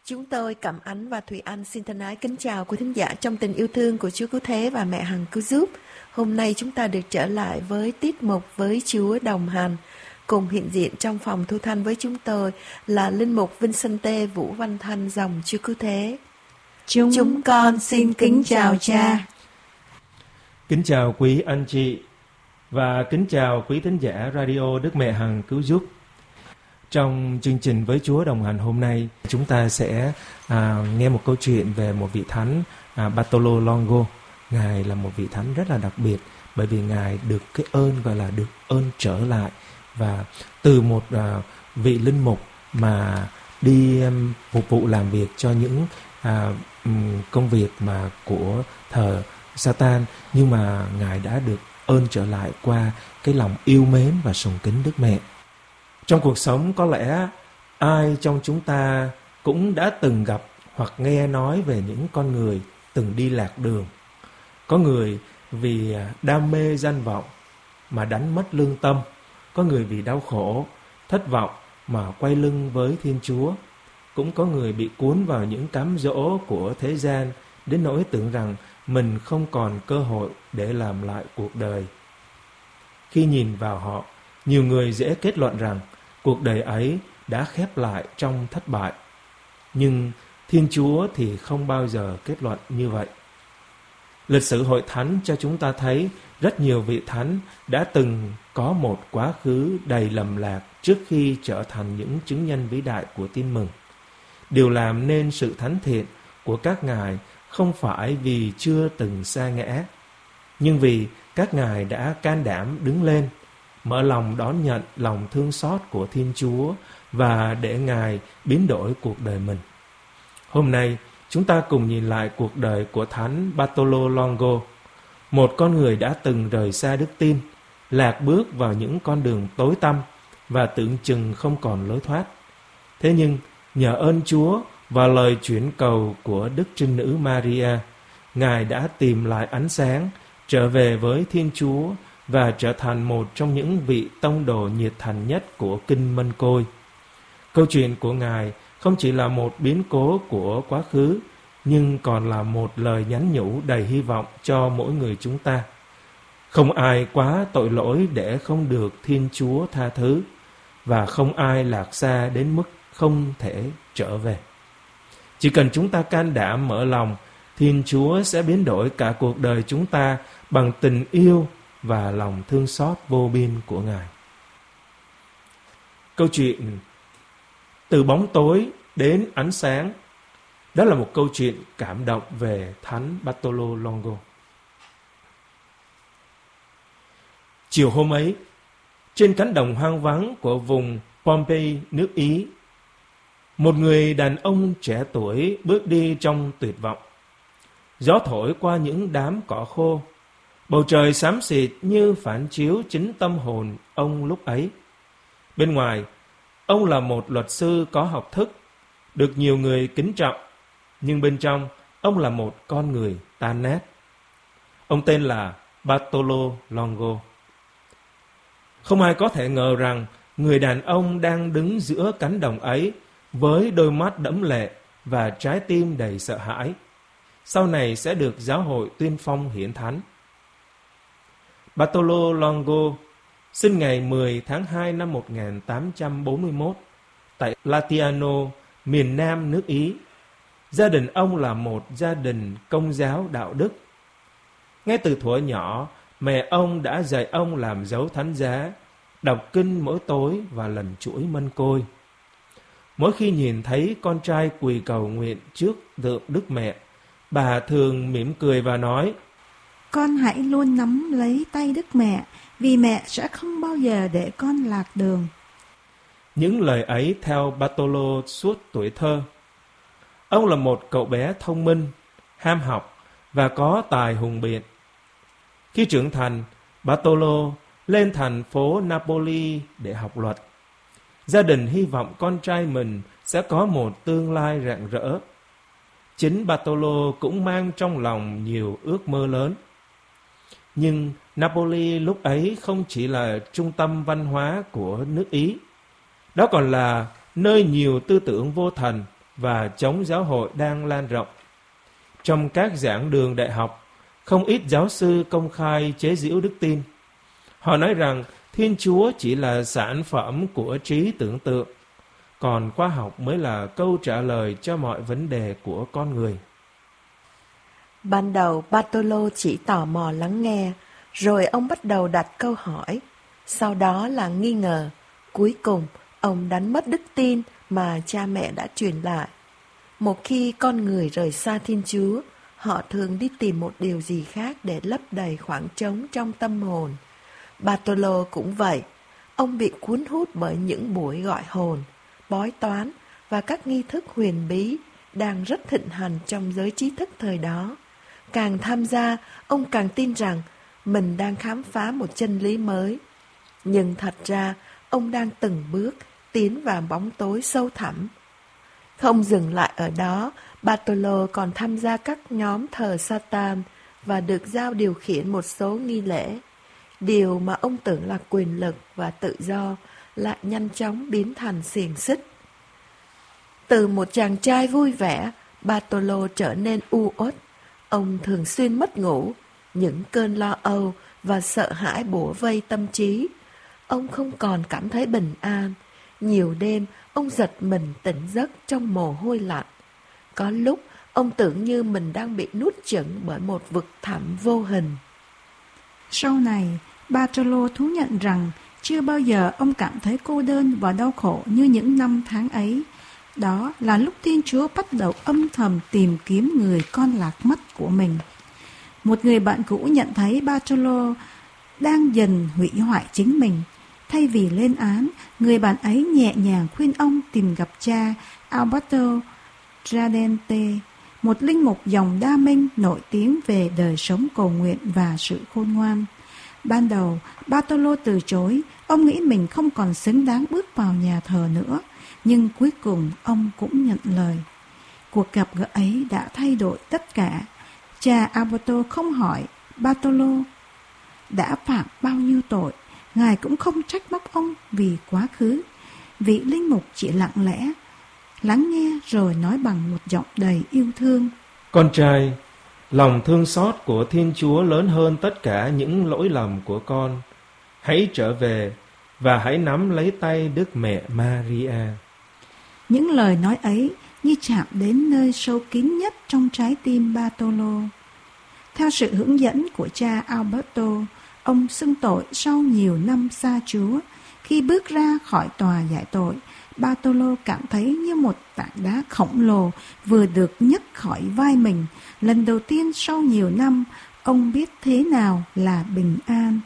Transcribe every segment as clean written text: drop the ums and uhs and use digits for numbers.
Chúng tôi Cẩm Ánh và Thùy Anh xin thân ái kính chào quý thính giả trong tình yêu thương của Chúa Cứu Thế và Mẹ Hằng Cứu Giúp. Hôm nay chúng ta được trở lại với tiết mục Với Chúa Đồng Hành. Cùng hiện diện trong phòng thu thanh với chúng tôi là Linh Mục Vincente Vũ Văn Thanh dòng Chúa Cứu Thế. Chúng con xin kính chào cha. Kính chào quý anh chị và kính chào quý thính giả Radio Đức Mẹ Hằng Cứu Giúp. Trong chương trình Với Chúa Đồng Hành hôm nay, chúng ta sẽ nghe một câu chuyện về một vị thánh Bartolo Longo. Ngài là một vị thánh rất là đặc biệt bởi vì Ngài được cái ơn gọi là được ơn trở lại. Và từ một vị linh mục mà đi phục vụ làm việc cho những công việc mà của thờ Satan, nhưng mà Ngài đã được ơn trở lại qua cái lòng yêu mến và sùng kính Đức Mẹ. Trong cuộc sống có lẽ ai trong chúng ta cũng đã từng gặp hoặc nghe nói về những con người từng đi lạc đường. Có người vì đam mê danh vọng mà đánh mất lương tâm. Có người vì đau khổ, thất vọng mà quay lưng với Thiên Chúa. Cũng có người bị cuốn vào những cám dỗ của thế gian đến nỗi tưởng rằng mình không còn cơ hội để làm lại cuộc đời. Khi nhìn vào họ, nhiều người dễ kết luận rằng cuộc đời ấy đã khép lại trong thất bại. Nhưng Thiên Chúa thì không bao giờ kết luận như vậy. Lịch sử hội thánh cho chúng ta thấy rất nhiều vị thánh đã từng có một quá khứ đầy lầm lạc trước khi trở thành những chứng nhân vĩ đại của tin mừng. Điều làm nên sự thánh thiện của các ngài không phải vì chưa từng sa ngã, nhưng vì các ngài đã can đảm đứng lên, mở lòng đón nhận lòng thương xót của Thiên Chúa và để Ngài biến đổi cuộc đời mình. Hôm nay, chúng ta cùng nhìn lại cuộc đời của Thánh Bartolo Longo, một con người đã từng rời xa đức tin, lạc bước vào những con đường tối tăm và tưởng chừng không còn lối thoát. Thế nhưng, nhờ ơn Chúa và lời chuyển cầu của Đức Trinh Nữ Maria, Ngài đã tìm lại ánh sáng, trở về với Thiên Chúa và trở thành một trong những vị tông đồ nhiệt thành nhất của Kinh Mân Côi. Câu chuyện của Ngài không chỉ là một biến cố của quá khứ, nhưng còn là một lời nhắn nhủ đầy hy vọng cho mỗi người chúng ta. Không ai quá tội lỗi để không được Thiên Chúa tha thứ, và không ai lạc xa đến mức không thể trở về. Chỉ cần chúng ta can đảm mở lòng, Thiên Chúa sẽ biến đổi cả cuộc đời chúng ta bằng tình yêu và lòng thương xót vô biên của Ngài. Câu chuyện từ bóng tối đến ánh sáng, đó là một câu chuyện cảm động về Thánh Bartolo Longo. Chiều hôm ấy, trên cánh đồng hoang vắng của vùng Pompeii, nước Ý, một người đàn ông trẻ tuổi bước đi trong tuyệt vọng. Gió thổi qua những đám cỏ khô, bầu trời xám xịt như phản chiếu chính tâm hồn ông lúc ấy. Bên ngoài, ông là một luật sư có học thức, được nhiều người kính trọng, nhưng bên trong, ông là một con người tan nát. Ông tên là Bartolo Longo. Không ai có thể ngờ rằng người đàn ông đang đứng giữa cánh đồng ấy với đôi mắt đẫm lệ và trái tim đầy sợ hãi, sau này sẽ được giáo hội tuyên phong hiển thánh. Bartolo Longo sinh ngày 10 tháng 2 năm 1841 tại Latiano, miền Nam nước Ý. Gia đình ông là một gia đình Công giáo đạo đức. Ngay từ thuở nhỏ, mẹ ông đã dạy ông làm dấu thánh giá, đọc kinh mỗi tối và lần chuỗi mân côi. Mỗi khi nhìn thấy con trai quỳ cầu nguyện trước tượng Đức Mẹ, bà thường mỉm cười và nói: "Con hãy luôn nắm lấy tay Đức Mẹ, vì mẹ sẽ không bao giờ để con lạc đường." Những lời ấy theo Bartolo suốt tuổi thơ. Ông là một cậu bé thông minh, ham học và có tài hùng biện. Khi trưởng thành, Bartolo lên thành phố Napoli để học luật. Gia đình hy vọng con trai mình sẽ có một tương lai rạng rỡ. Chính Bartolo cũng mang trong lòng nhiều ước mơ lớn. Nhưng Napoli lúc ấy không chỉ là trung tâm văn hóa của nước Ý. Đó còn là nơi nhiều tư tưởng vô thần, và chống giáo hội đang lan rộng. Trong các giảng đường đại học, không ít giáo sư công khai chế giễu đức tin. Họ nói rằng Thiên Chúa chỉ là sản phẩm của trí tưởng tượng, còn khoa học mới là câu trả lời cho mọi vấn đề của con người. Ban đầu Bartolo chỉ tò mò lắng nghe, rồi ông bắt đầu đặt câu hỏi. Sau đó là nghi ngờ. Cuối cùng, ông đánh mất đức tin mà cha mẹ đã truyền lại. Một khi con người rời xa Thiên Chúa, họ thường đi tìm một điều gì khác để lấp đầy khoảng trống trong tâm hồn. Bartolo cũng vậy. Ông bị cuốn hút bởi những buổi gọi hồn, bói toán và các nghi thức huyền bí đang rất thịnh hành trong giới trí thức thời đó. Càng tham gia, ông càng tin rằng mình đang khám phá một chân lý mới. Nhưng thật ra, ông đang từng bước tiến vào bóng tối sâu thẳm. Không dừng lại ở đó, Bartolo còn tham gia các nhóm thờ Satan và được giao điều khiển một số nghi lễ. Điều mà ông tưởng là quyền lực và tự do lại nhanh chóng biến thành xiềng xích. Từ một chàng trai vui vẻ, Bartolo trở nên u uất. Ông thường xuyên mất ngủ, những cơn lo âu và sợ hãi bủa vây tâm trí. Ông không còn cảm thấy bình an. Nhiều đêm, ông giật mình tỉnh giấc trong mồ hôi lạnh. Có lúc, ông tưởng như mình đang bị nuốt chửng bởi một vực thẳm vô hình. Sau này, Bartolo thú nhận rằng chưa bao giờ ông cảm thấy cô đơn và đau khổ như những năm tháng ấy. Đó là lúc Thiên Chúa bắt đầu âm thầm tìm kiếm người con lạc mất của mình. Một người bạn cũ nhận thấy Bartolo đang dần hủy hoại chính mình. Thay vì lên án, người bạn ấy nhẹ nhàng khuyên ông tìm gặp cha Alberto Tradente, một linh mục dòng Đa Minh nổi tiếng về đời sống cầu nguyện và sự khôn ngoan. Ban đầu, Bartolo từ chối, ông nghĩ mình không còn xứng đáng bước vào nhà thờ nữa, nhưng cuối cùng ông cũng nhận lời. Cuộc gặp gỡ ấy đã thay đổi tất cả. Cha Alberto không hỏi Bartolo đã phạm bao nhiêu tội, Ngài cũng không trách móc ông vì quá khứ. Vị linh mục chỉ lặng lẽ lắng nghe rồi nói bằng một giọng đầy yêu thương: Con trai, lòng thương xót của Thiên Chúa lớn hơn tất cả những lỗi lầm của con. Hãy trở về và hãy nắm lấy tay Đức Mẹ Maria. Những lời nói ấy như chạm đến nơi sâu kín nhất trong trái tim Bartolo. Theo sự hướng dẫn của cha Alberto, ông xưng tội sau nhiều năm xa Chúa. Khi bước ra khỏi tòa giải tội, Bartolo cảm thấy như một tảng đá khổng lồ vừa được nhấc khỏi vai mình. Lần đầu tiên sau nhiều năm, ông biết thế nào là bình an.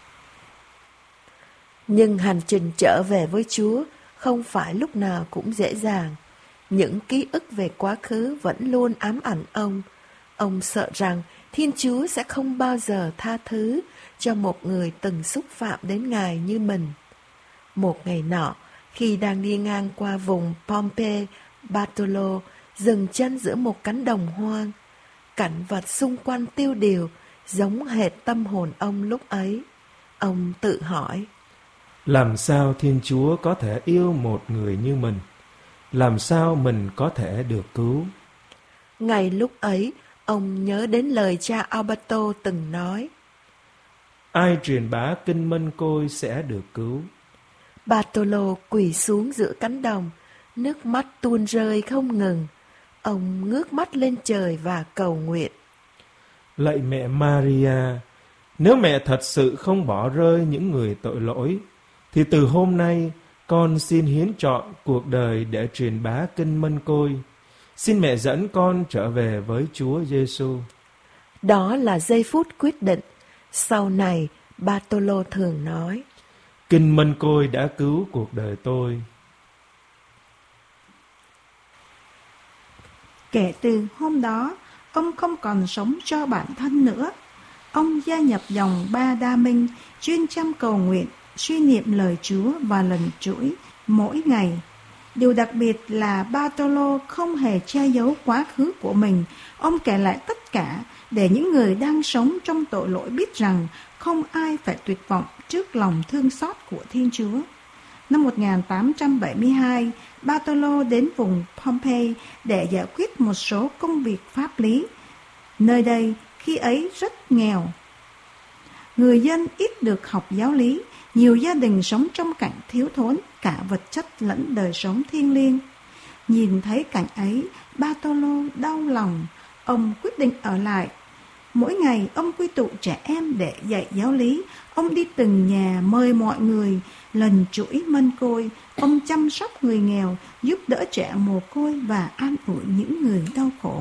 Nhưng hành trình trở về với Chúa không phải lúc nào cũng dễ dàng. Những ký ức về quá khứ vẫn luôn ám ảnh ông. Ông sợ rằng Thiên Chúa sẽ không bao giờ tha thứ cho một người từng xúc phạm đến Ngài như mình. Một ngày nọ, khi đang đi ngang qua vùng Pompeii, Bartolo dừng chân giữa một cánh đồng hoang. Cảnh vật xung quanh tiêu điều, giống hệt tâm hồn ông lúc ấy. Ông tự hỏi: làm sao Thiên Chúa có thể yêu một người như mình? Làm sao mình có thể được cứu? Ngay lúc ấy, ông nhớ đến lời cha Alberto từng nói: ai truyền bá kinh Mân Côi sẽ được cứu. Bartolo quỳ xuống giữa cánh đồng, nước mắt tuôn rơi không ngừng. Ông ngước mắt lên trời và cầu nguyện: lạy mẹ Maria, nếu mẹ thật sự không bỏ rơi những người tội lỗi, thì từ hôm nay con xin hiến trọn cuộc đời để truyền bá kinh Mân Côi. Xin mẹ dẫn con trở về với Chúa Giêsu. Đó là giây phút quyết định. Sau này, Bartolo thường nói: kinh Mân Côi đã cứu cuộc đời tôi. Kể từ hôm đó, ông không còn sống cho bản thân nữa. Ông gia nhập dòng Ba Đa Minh, chuyên chăm cầu nguyện, suy niệm lời Chúa và lần chuỗi mỗi ngày. Điều đặc biệt là Bartolo không hề che giấu quá khứ của mình. Ông kể lại tất cả để những người đang sống trong tội lỗi biết rằng không ai phải tuyệt vọng trước lòng thương xót của Thiên Chúa. Năm 1872, Bartolo đến vùng Pompeii để giải quyết một số công việc pháp lý. Nơi đây khi ấy rất nghèo. Người dân ít được học giáo lý, nhiều gia đình sống trong cảnh thiếu thốn cả vật chất lẫn đời sống thiêng liêng. Nhìn thấy cảnh ấy, Bartolo đau lòng, ông quyết định ở lại. Mỗi ngày ông quy tụ trẻ em để dạy giáo lý, ông đi từng nhà mời mọi người, lần chuỗi mân côi, ông chăm sóc người nghèo, giúp đỡ trẻ mồ côi và an ủi những người đau khổ.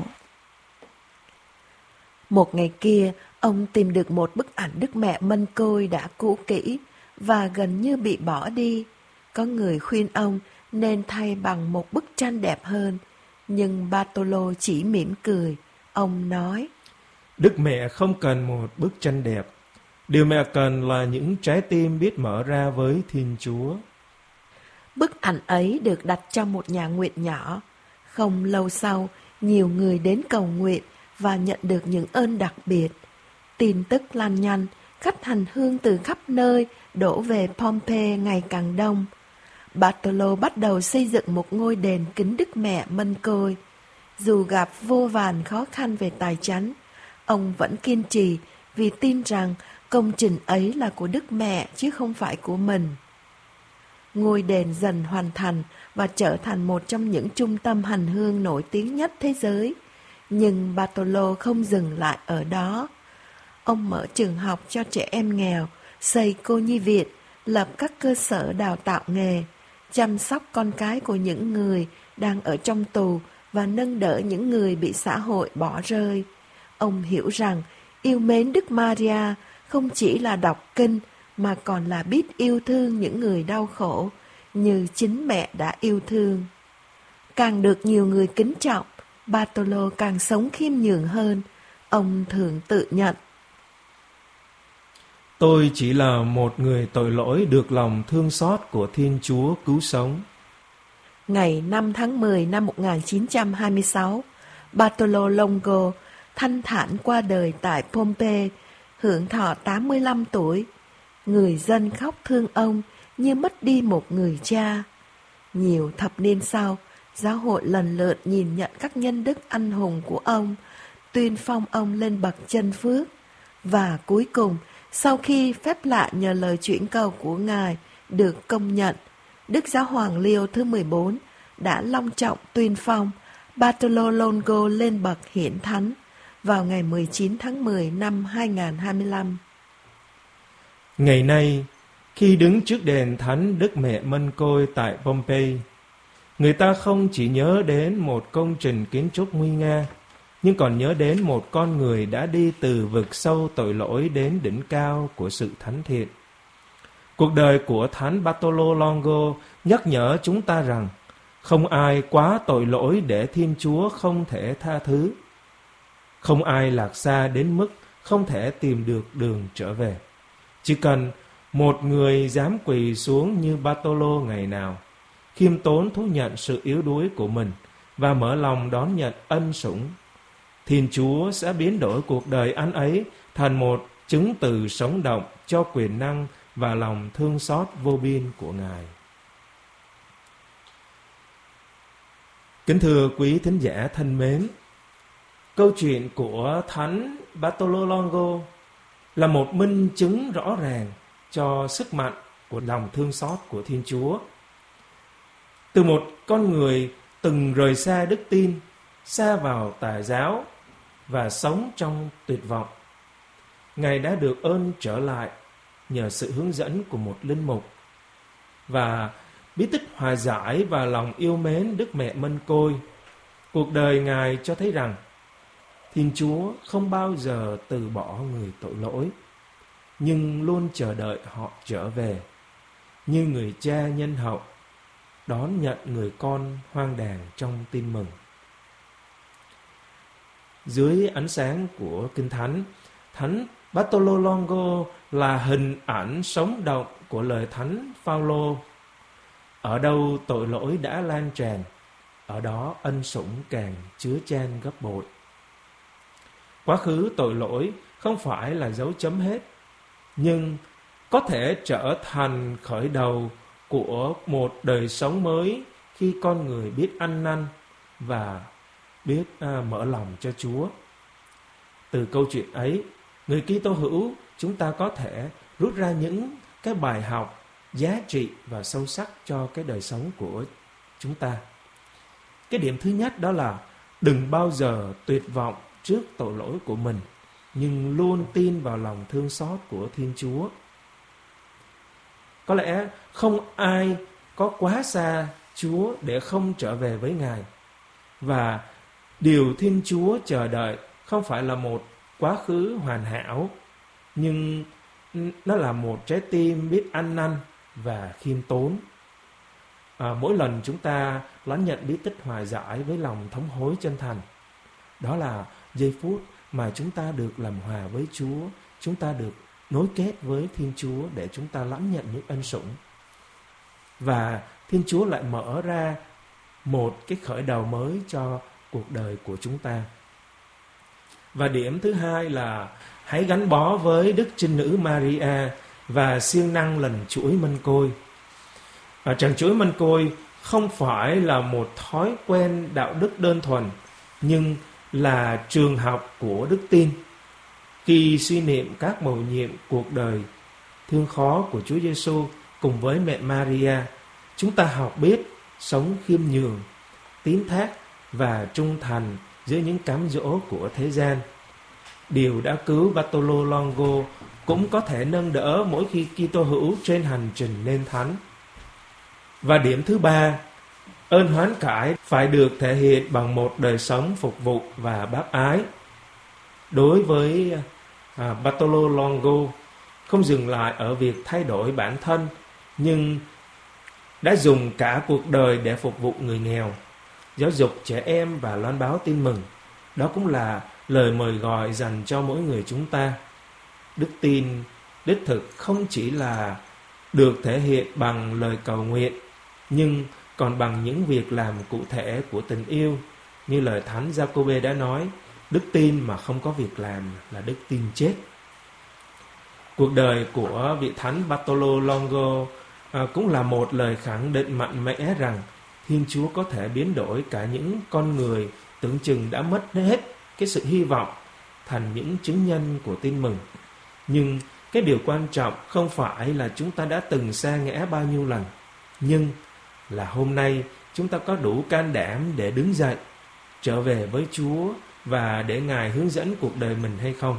Một ngày kia, ông tìm được một bức ảnh Đức Mẹ Mân Côi đã cũ kỹ và gần như bị bỏ đi. Có người khuyên ông nên thay bằng một bức tranh đẹp hơn, nhưng Bartolo chỉ mỉm cười. Ông nói: Đức Mẹ không cần một bức tranh đẹp. Điều mẹ cần là những trái tim biết mở ra với Thiên Chúa. Bức ảnh ấy được đặt trong một nhà nguyện nhỏ. Không lâu sau, nhiều người đến cầu nguyện và nhận được những ơn đặc biệt. Tin tức lan nhanh, khách hành hương từ khắp nơi đổ về Pompeii ngày càng đông. Bartolo bắt đầu xây dựng một ngôi đền kính Đức Mẹ Mân Côi. Dù gặp vô vàn khó khăn về tài chánh, ông vẫn kiên trì vì tin rằng công trình ấy là của Đức Mẹ chứ không phải của mình. Ngôi đền dần hoàn thành và trở thành một trong những trung tâm hành hương nổi tiếng nhất thế giới. Nhưng Bartolo không dừng lại ở đó. Ông mở trường học cho trẻ em nghèo, xây cô nhi viện, lập các cơ sở đào tạo nghề, chăm sóc con cái của những người đang ở trong tù và nâng đỡ những người bị xã hội bỏ rơi. Ông hiểu rằng yêu mến Đức Maria không chỉ là đọc kinh mà còn là biết yêu thương những người đau khổ như chính mẹ đã yêu thương. Càng được nhiều người kính trọng, Bartolo càng sống khiêm nhường hơn. Ông thường tự nhận: Tôi chỉ là một người tội lỗi được lòng thương xót của Thiên Chúa cứu sống. Ngày 5 tháng 10 năm 1926, Bartolo Longo thanh thản qua đời tại Pompeii, hưởng thọ 85 tuổi. Người dân khóc thương ông như mất đi một người cha. Nhiều thập niên sau, giáo hội lần lượt nhìn nhận các nhân đức anh hùng của ông, tuyên phong ông lên bậc chân phước. Và cuối cùng, sau khi phép lạ nhờ lời chuyển cầu của Ngài được công nhận, Đức Giáo hoàng Leo thứ 14 đã long trọng tuyên phong Bartolo Longo lên bậc hiển thánh vào ngày 19 tháng 10 năm 2025. Ngày nay, khi đứng trước đền thánh Đức Mẹ Mân Côi tại Pompeii, người ta không chỉ nhớ đến một công trình kiến trúc nguy nga, nhưng còn nhớ đến một con người đã đi từ vực sâu tội lỗi đến đỉnh cao của sự thánh thiện. Cuộc đời của Thánh Bartolo Longo nhắc nhở chúng ta rằng không ai quá tội lỗi để Thiên Chúa không thể tha thứ. Không ai lạc xa đến mức không thể tìm được đường trở về. Chỉ cần một người dám quỳ xuống như Bartolo ngày nào, khiêm tốn thú nhận sự yếu đuối của mình và mở lòng đón nhận ân sủng, Thiên Chúa sẽ biến đổi cuộc đời anh ấy thành một chứng từ sống động cho quyền năng và lòng thương xót vô biên của Ngài. Kính thưa quý thính giả thân mến, câu chuyện của Thánh Bartolo Longo là một minh chứng rõ ràng cho sức mạnh của lòng thương xót của Thiên Chúa. Từ một con người từng rời xa đức tin, sa vào tà giáo và sống trong tuyệt vọng, Ngài đã được ơn trở lại nhờ sự hướng dẫn của một linh mục, và bí tích hòa giải và lòng yêu mến Đức Mẹ Mân Côi. Cuộc đời Ngài cho thấy rằng Thiên Chúa không bao giờ từ bỏ người tội lỗi, nhưng luôn chờ đợi họ trở về, như người cha nhân hậu đón nhận người con hoang đàn trong tin mừng. Dưới ánh sáng của Kinh Thánh, Thánh Bartolo Longo là hình ảnh sống động của lời Thánh Phaolô. Ở đâu tội lỗi đã lan tràn, ở đó ân sủng càng chứa chan gấp bội. Quá khứ tội lỗi không phải là dấu chấm hết, nhưng có thể trở thành khởi đầu của một đời sống mới khi con người biết ăn năn và biết mở lòng cho Chúa. Từ câu chuyện ấy, người Kitô hữu chúng ta có thể rút ra những cái bài học giá trị và sâu sắc cho cái đời sống của chúng ta. Cái điểm thứ nhất đó là đừng bao giờ tuyệt vọng trước tội lỗi của mình, nhưng luôn tin vào lòng thương xót của Thiên Chúa. Có lẽ không ai có quá xa Chúa để không trở về với Ngài. Và điều Thiên Chúa chờ đợi không phải là một quá khứ hoàn hảo, nhưng nó là một trái tim biết ăn năn và khiêm tốn. Mỗi lần chúng ta đón nhận bí tích hòa giải với lòng thống hối chân thành, đó là giây phút mà chúng ta được làm hòa với Chúa, chúng ta được nối kết với Thiên Chúa để chúng ta lãnh nhận những ân sủng. Và Thiên Chúa lại mở ra một cái khởi đầu mới cho cuộc đời của chúng ta. Và điểm thứ hai là hãy gắn bó với Đức Trinh Nữ Maria và siêng năng lần chuỗi mân côi. Tràng chuỗi mân côi không phải là một thói quen đạo đức đơn thuần, nhưng là trường học của đức tin. Khi suy niệm các mầu nhiệm cuộc đời thương khó của Chúa Giêsu cùng với mẹ Maria, chúng ta học biết sống khiêm nhường, tín thác và trung thành giữa những cám dỗ của thế gian. Điều đã cứu Bartolo Longo cũng có thể nâng đỡ mỗi khi Kitô hữu trên hành trình nên thánh. Và điểm thứ ba, ơn hoán cải phải được thể hiện bằng một đời sống phục vụ và bác ái. Đối với Bartolo Longo, không dừng lại ở việc thay đổi bản thân, nhưng đã dùng cả cuộc đời để phục vụ người nghèo, giáo dục trẻ em và loan báo tin mừng. Đó cũng là lời mời gọi dành cho mỗi người chúng ta. Đức tin đích thực không chỉ là được thể hiện bằng lời cầu nguyện, nhưng còn bằng những việc làm cụ thể của tình yêu. Như lời Thánh Giacôbê đã nói, đức tin mà không có việc làm là đức tin chết. Cuộc đời của vị Thánh Bartolo Longo cũng là một lời khẳng định mạnh mẽ rằng Thiên Chúa có thể biến đổi cả những con người tưởng chừng đã mất hết cái sự hy vọng thành những chứng nhân của tin mừng. Nhưng cái điều quan trọng không phải là chúng ta đã từng sa ngã bao nhiêu lần, nhưng là hôm nay chúng ta có đủ can đảm để đứng dậy, trở về với Chúa và để Ngài hướng dẫn cuộc đời mình hay không.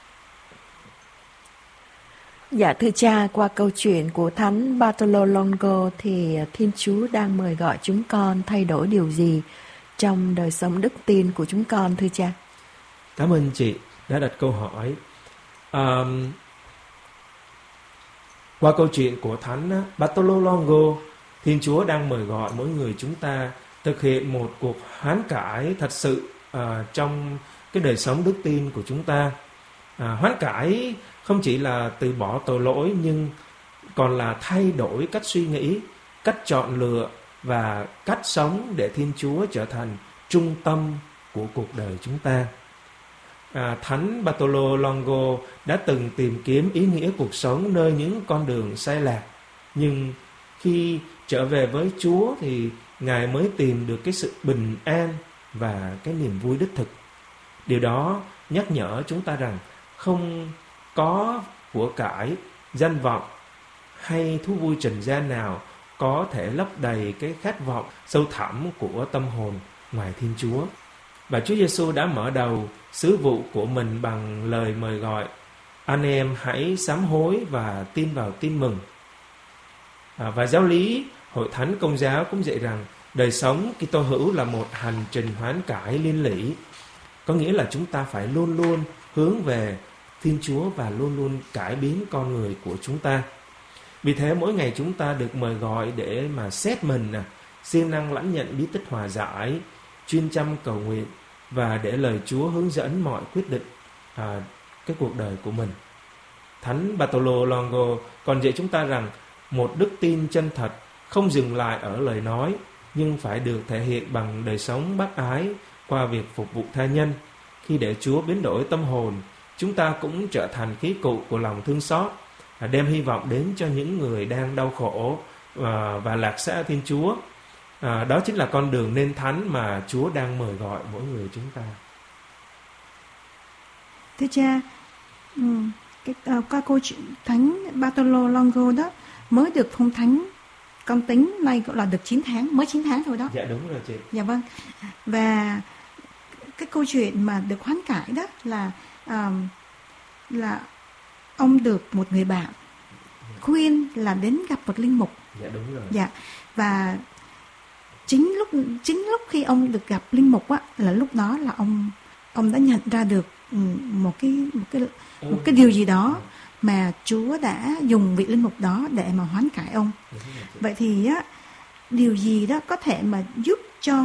Dạ thưa cha, qua câu chuyện của Thánh Bartolo Longo thì Thiên Chúa đang mời gọi chúng con thay đổi điều gì trong đời sống đức tin của chúng con thưa cha? Cảm ơn chị đã đặt câu hỏi. Qua câu chuyện của Thánh Bartolo Longo, Thiên Chúa đang mời gọi mỗi người chúng ta thực hiện một cuộc hoán cải thật sự trong cái đời sống đức tin của chúng ta. Hoán cải không chỉ là từ bỏ tội lỗi, nhưng còn là thay đổi cách suy nghĩ, cách chọn lựa và cách sống để Thiên Chúa trở thành trung tâm của cuộc đời chúng ta. Thánh Bartolo Longo đã từng tìm kiếm ý nghĩa cuộc sống nơi những con đường sai lạc, nhưng khi trở về với Chúa thì Ngài mới tìm được cái sự bình an và cái niềm vui đích thực. Điều đó nhắc nhở chúng ta rằng không có của cải, danh vọng hay thú vui trần gian nào có thể lấp đầy cái khát vọng sâu thẳm của tâm hồn ngoài Thiên Chúa. Và Chúa Giêsu đã mở đầu sứ vụ của mình bằng lời mời gọi: anh em hãy sám hối và tin vào tin mừng. Và giáo lý Hội Thánh Công giáo cũng dạy rằng đời sống Kitô hữu là một hành trình hoán cải liên lỉ. Có nghĩa là chúng ta phải luôn luôn hướng về Thiên Chúa và luôn luôn cải biến con người của chúng ta. Vì thế mỗi ngày chúng ta được mời gọi để mà xét mình, siêng năng lãnh nhận bí tích hòa giải, chuyên chăm cầu nguyện và để lời Chúa hướng dẫn mọi quyết định cái cuộc đời của mình. Thánh Bartolo Longo còn dạy chúng ta rằng một đức tin chân thật không dừng lại ở lời nói, nhưng phải được thể hiện bằng đời sống bác ái qua việc phục vụ tha nhân. Khi để Chúa biến đổi tâm hồn, chúng ta cũng trở thành khí cụ của lòng thương xót, đem hy vọng đến cho những người đang đau khổ và lạc xa Thiên Chúa. Đó chính là con đường nên thánh mà Chúa đang mời gọi mỗi người chúng ta. Thưa cha, các cô thánh Bartolo Longo đó mới được phong thánh, con tính nay cũng là được 9 tháng, mới 9 tháng thôi đó. Dạ đúng rồi chị. Dạ vâng. Và cái câu chuyện mà được hoán cải đó là ông được một người bạn khuyên là đến gặp một linh mục. Dạ đúng rồi. Dạ. Và chính lúc khi ông được gặp linh mục á, là lúc đó là ông đã nhận ra được một cái điều gì đó mà Chúa đã dùng vị linh mục đó để mà hoán cải ông. Vậy thì á, điều gì đó có thể mà giúp cho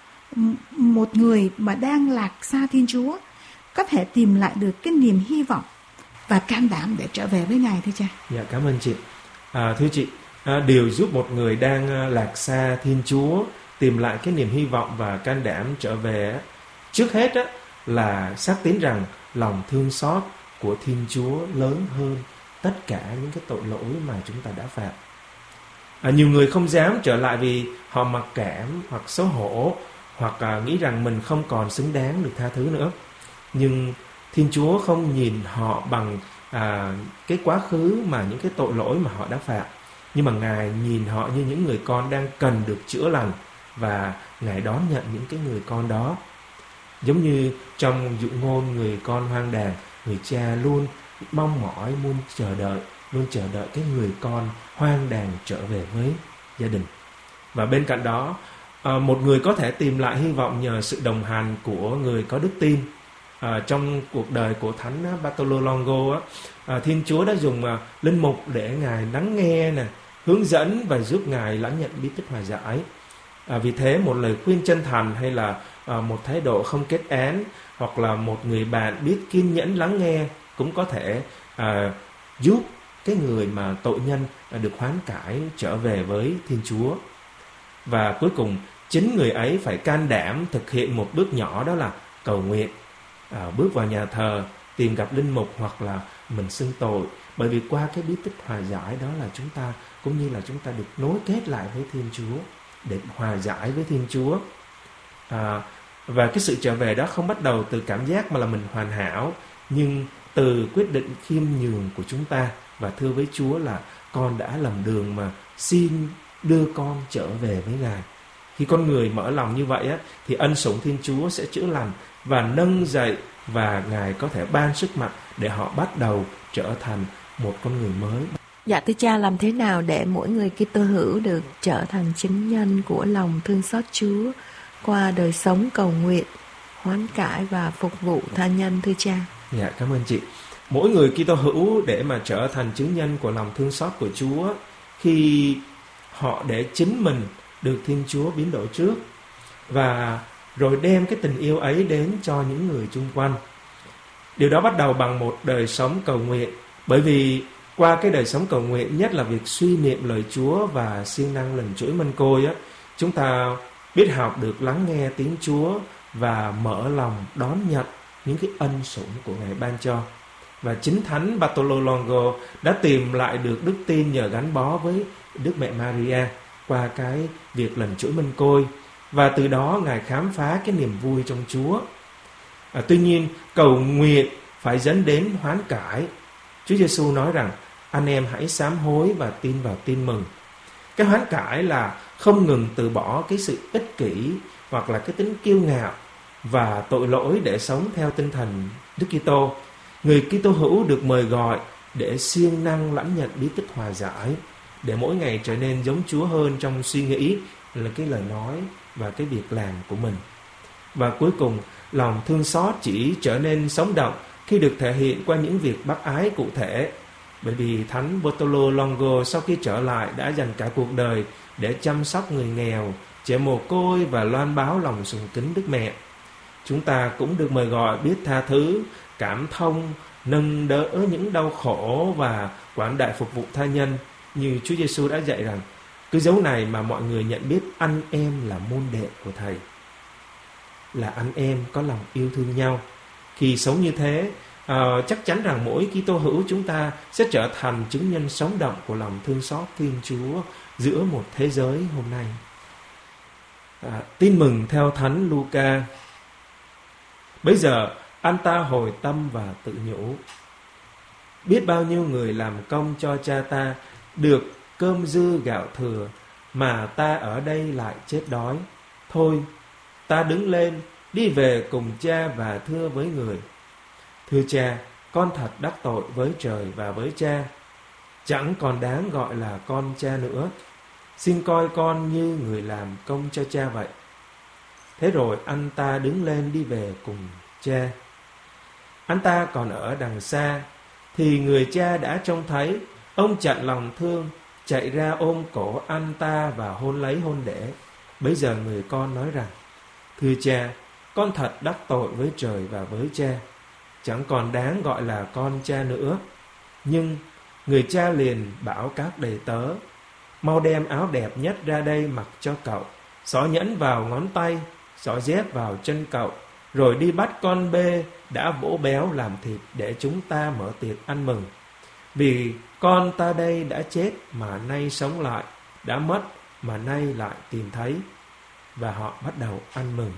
một người mà đang lạc xa Thiên Chúa có thể tìm lại được cái niềm hy vọng và can đảm để trở về với Ngài, thưa cha? Dạ cảm ơn chị. Thưa chị, điều giúp một người đang lạc xa Thiên Chúa tìm lại cái niềm hy vọng và can đảm trở về, trước hết là xác tín rằng lòng thương xót của Thiên Chúa lớn hơn tất cả những cái tội lỗi mà chúng ta đã phạm. Nhiều người không dám trở lại vì họ mặc cảm hoặc xấu hổ, hoặc nghĩ rằng mình không còn xứng đáng được tha thứ nữa. Nhưng Thiên Chúa không nhìn họ bằng cái quá khứ mà những cái tội lỗi mà họ đã phạm, nhưng mà Ngài nhìn họ như những người con đang cần được chữa lành, và Ngài đón nhận những cái người con đó. Giống như trong dụ ngôn người con hoang đàn, người cha luôn mong mỏi, luôn chờ đợi cái người con hoang đàn trở về với gia đình. Và bên cạnh đó, một người có thể tìm lại hy vọng nhờ sự đồng hành của người có đức tin. Trong cuộc đời của Thánh Bartolo Longo Thiên Chúa đã dùng linh mục để Ngài lắng nghe, hướng dẫn và giúp Ngài lãnh nhận bí tích hòa giải. Vì thế một lời khuyên chân thành, hay là một thái độ không kết án, hoặc là một người bạn biết kiên nhẫn lắng nghe cũng có thể giúp cái người mà tội nhân được hoán cải trở về với Thiên Chúa. Và cuối cùng, chính người ấy phải can đảm thực hiện một bước nhỏ, đó là cầu nguyện, bước vào nhà thờ, tìm gặp linh mục, hoặc là mình xưng tội. Bởi vì qua cái bí tích hòa giải đó là chúng ta, cũng như là chúng ta được nối kết lại với Thiên Chúa, để hòa giải với Thiên Chúa. Và cái sự trở về đó không bắt đầu từ cảm giác mà là mình hoàn hảo, nhưng từ quyết định khiêm nhường của chúng ta, và thưa với Chúa là con đã lầm đường mà xin đưa con trở về với Ngài. Khi con người mở lòng như vậy thì ân sủng Thiên Chúa sẽ chữa lành và nâng dậy, và Ngài có thể ban sức mạnh để họ bắt đầu trở thành một con người mới. Dạ thưa cha, làm thế nào để mỗi người Kitô hữu được trở thành chứng nhân của lòng thương xót Chúa qua đời sống cầu nguyện, hoán cải và phục vụ tha nhân, thưa cha? Dạ cảm ơn chị. Mỗi người Kitô hữu để mà trở thành chứng nhân của lòng thương xót của Chúa, khi họ để chính mình được Thiên Chúa biến đổi trước, và rồi đem cái tình yêu ấy đến cho những người chung quanh. Điều đó bắt đầu bằng một đời sống cầu nguyện, bởi vì qua cái đời sống cầu nguyện, nhất là việc suy niệm lời Chúa và siêng năng lần chuỗi mân côi chúng ta biết học được lắng nghe tiếng Chúa và mở lòng đón nhận những cái ân sủng của Ngài ban cho. Và chính Thánh Bartolo Longo đã tìm lại được đức tin nhờ gắn bó với Đức Mẹ Maria qua cái việc lần chuỗi mân côi, và từ đó Ngài khám phá cái niềm vui trong Chúa. Tuy nhiên, cầu nguyện phải dẫn đến hoán cải. Chúa Giêsu nói rằng anh em hãy sám hối và tin vào tin mừng. Cái hoán cải là không ngừng từ bỏ cái sự ích kỷ hoặc là cái tính kiêu ngạo và tội lỗi để sống theo tinh thần Đức Kitô. Người Kitô hữu được mời gọi để siêng năng lãnh nhận bí tích hòa giải, để mỗi ngày trở nên giống Chúa hơn trong suy nghĩ, là cái lời nói và cái việc làm của mình. Và cuối cùng, lòng thương xót chỉ trở nên sống động khi được thể hiện qua những việc bác ái cụ thể. Bởi vì Thánh Bartolo Longo sau khi trở lại đã dành cả cuộc đời để chăm sóc người nghèo, trẻ mồ côi và loan báo lòng sùng kính Đức Mẹ. Chúng ta cũng được mời gọi biết tha thứ, cảm thông, nâng đỡ những đau khổ và quảng đại phục vụ tha nhân, như Chúa Giêsu đã dạy rằng cứ dấu này mà mọi người nhận biết anh em là môn đệ của Thầy, là anh em có lòng yêu thương nhau. Khi sống như thế, chắc chắn rằng mỗi Kitô hữu chúng ta sẽ trở thành chứng nhân sống động của lòng thương xót Thiên Chúa giữa một thế giới hôm nay. Tin mừng theo Thánh Luca. Bây giờ anh ta hồi tâm và tự nhủ: biết bao nhiêu người làm công cho cha ta được cơm dư gạo thừa, mà ta ở đây lại chết đói. Thôi, ta đứng lên, đi về cùng cha và thưa với người: thưa cha, con thật đắc tội với trời và với cha, chẳng còn đáng gọi là con cha nữa. Xin coi con như người làm công cho cha vậy. Thế rồi anh ta đứng lên đi về cùng cha. Anh ta còn ở đằng xa, thì người cha đã trông thấy. Ông chặn lòng thương, chạy ra ôm cổ anh ta và hôn lấy hôn để. Bấy giờ người con nói rằng: thưa cha, con thật đắc tội với trời và với cha, chẳng còn đáng gọi là con cha nữa. Nhưng người cha liền bảo các đầy tớ: mau đem áo đẹp nhất ra đây mặc cho cậu, xỏ nhẫn vào ngón tay, xỏ dép vào chân cậu, rồi đi bắt con bê đã vỗ béo làm thịt để chúng ta mở tiệc ăn mừng. Vì con ta đây đã chết mà nay sống lại, đã mất mà nay lại tìm thấy. Và họ bắt đầu ăn mừng.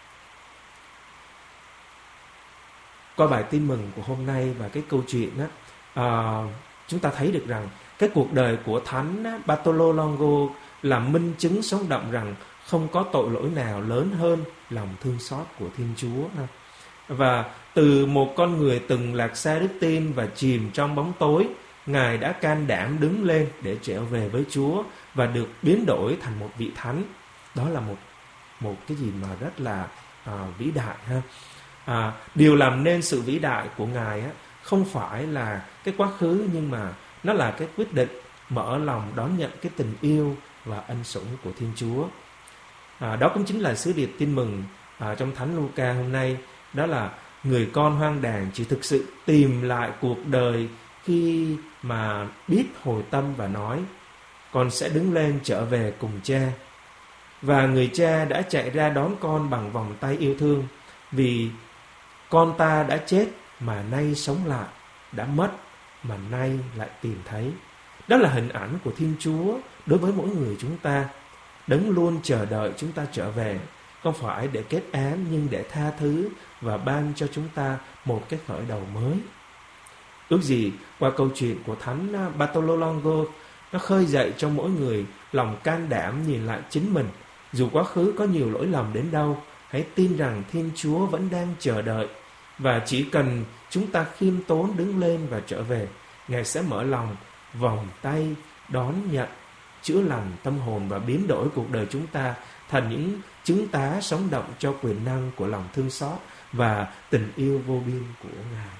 Qua bài tin mừng của hôm nay và cái câu chuyện đó, chúng ta thấy được rằng cái cuộc đời của Thánh Bartolo Longo là minh chứng sống động rằng không có tội lỗi nào lớn hơn lòng thương xót của Thiên Chúa. Và từ một con người từng lạc xa đức tin và chìm trong bóng tối, Ngài đã can đảm đứng lên để trở về với Chúa và được biến đổi thành một vị thánh. Đó là một cái gì mà rất là vĩ đại ha. Điều làm nên sự vĩ đại của Ngài không phải là cái quá khứ, nhưng mà nó là cái quyết định mở lòng đón nhận cái tình yêu và ân sủng của Thiên Chúa. Đó cũng chính là sứ điệp tin mừng trong Thánh Luca hôm nay. Đó là người con hoang đàng chỉ thực sự tìm lại cuộc đời khi mà biết hồi tâm và nói: con sẽ đứng lên trở về cùng cha. Và người cha đã chạy ra đón con bằng vòng tay yêu thương, vì con ta đã chết mà nay sống lại, đã mất mà nay lại tìm thấy. Đó là hình ảnh của Thiên Chúa đối với mỗi người chúng ta. Đấng luôn chờ đợi chúng ta trở về, không phải để kết án nhưng để tha thứ và ban cho chúng ta một cái khởi đầu mới. Ước gì qua câu chuyện của Thánh Bartolo Longo, nó khơi dậy cho mỗi người lòng can đảm nhìn lại chính mình. Dù quá khứ có nhiều lỗi lầm đến đâu, hãy tin rằng Thiên Chúa vẫn đang chờ đợi. Và chỉ cần chúng ta khiêm tốn đứng lên và trở về, Ngài sẽ mở lòng, vòng tay, đón nhận, chữa lành tâm hồn và biến đổi cuộc đời chúng ta thành những chứng tá sống động cho quyền năng của lòng thương xót và tình yêu vô biên của Ngài.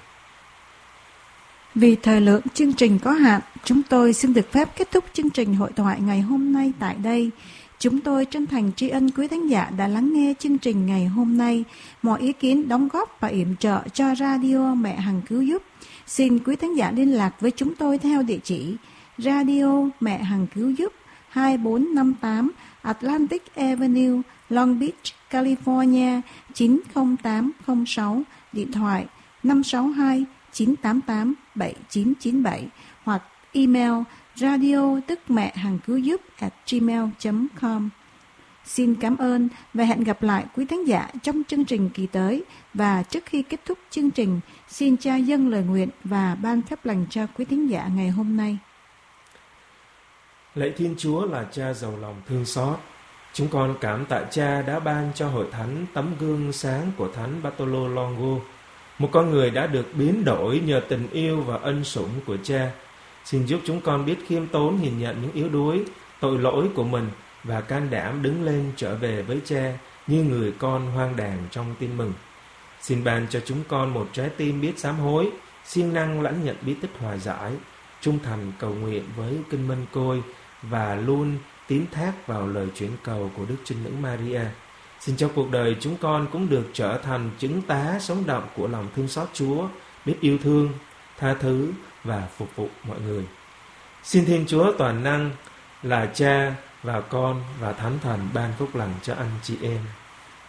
Vì thời lượng chương trình có hạn, chúng tôi xin được phép kết thúc chương trình hội thoại ngày hôm nay tại đây. Chúng tôi chân thành tri ân quý thính giả đã lắng nghe chương trình ngày hôm nay. Mọi ý kiến đóng góp và yểm trợ cho Radio Mẹ Hằng Cứu Giúp, xin quý thính giả liên lạc với chúng tôi theo địa chỉ Radio Mẹ Hằng Cứu Giúp, 2458 Atlantic Avenue, Long Beach, California 90806, điện thoại 562 988 7997, hoặc email radio.mẹ-hằng-cứu-giúp@gmail.com. Xin cảm ơn và hẹn gặp lại quý thính giả trong chương trình kỳ tới. Và trước khi kết thúc chương trình, xin Cha dâng lời nguyện và ban phép lành cho quý thính giả ngày hôm nay. Lạy Thiên Chúa là Cha giàu lòng thương xót, chúng con cảm tạ Cha đã ban cho hội thánh tấm gương sáng của Thánh Bartolo Longo, một con người đã được biến đổi nhờ tình yêu và ân sủng của Cha. Xin giúp chúng con biết khiêm tốn nhìn nhận những yếu đuối, tội lỗi của mình và can đảm đứng lên trở về với Cha như người con hoang đàng trong tin mừng. Xin ban cho chúng con một trái tim biết sám hối, siêng năng lãnh nhận bí tích hòa giải, trung thành cầu nguyện với Kinh Mân Côi và luôn tín thác vào lời chuyển cầu của Đức Trinh Nữ Maria. Xin cho cuộc đời chúng con cũng được trở thành chứng tá sống động của lòng thương xót Chúa, biết yêu thương, tha thứ và phục vụ mọi người. Xin Thiên Chúa toàn năng là Cha và Con và Thánh Thần ban phúc lành cho anh chị em.